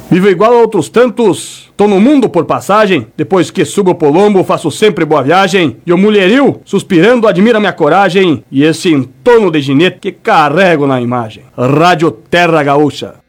Vivo igual a outros tantos, tô no mundo por passagem. Depois que subo o Polombo, faço sempre boa viagem. E o mulherio, suspirando, admira minha coragem e esse entorno de ginete que carrego na imagem. Rádio Terra Gaúcha.